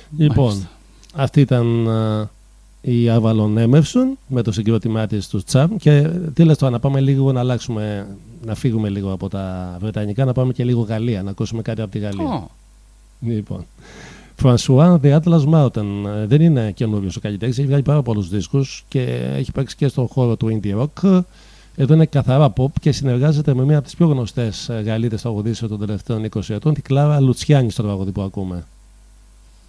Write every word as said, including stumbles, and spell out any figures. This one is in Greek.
Λοιπόν, Μάλιστα. αυτή ήταν uh, η Avalon Emerson με το συγκρότημά της του Charm. Και τι λες τώρα, να πάμε λίγο να αλλάξουμε, να φύγουμε λίγο από τα βρετανικά, να πάμε και λίγο Γαλλία, να ακούσουμε κάτι από τη Γαλλία. Oh. Λοιπόν, François The Atlas Mountain. Δεν είναι καινούριος ο καλλιτέχνης, έχει βγάλει πάρα πολλούς δίσκους και έχει παίξει και στον χώρο του indie rock. Εδώ είναι καθαρά pop και συνεργάζεται με μία από τις πιο γνωστές Γαλλίδες τραγουδίστρες των τελευταίων είκοσι ετών, την Κλάρα Λουτσιάνη, στο τραγούδι που ακούμε.